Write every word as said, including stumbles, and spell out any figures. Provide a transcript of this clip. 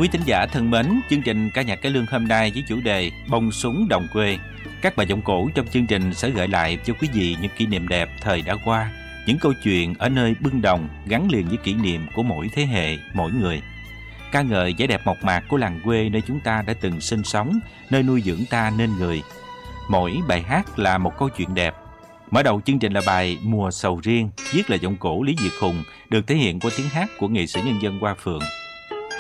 Quý thính giả thân mến, chương trình ca nhạc cải lương hôm nay với chủ đề Bông súng đồng quê. Các bài giọng cổ trong chương trình sẽ gợi lại cho quý vị những kỷ niệm đẹp thời đã qua, những câu chuyện ở nơi bưng đồng gắn liền với kỷ niệm của mỗi thế hệ, mỗi người. Ca ngợi vẻ đẹp mộc mạc của làng quê nơi chúng ta đã từng sinh sống, nơi nuôi dưỡng ta nên người. Mỗi bài hát là một câu chuyện đẹp. Mở đầu chương trình là bài Mùa Sầu Riêng, viết là giọng cổ Lý Việt Hùng, được thể hiện qua tiếng hát của nghệ sĩ nhân dân Hoa Phượng.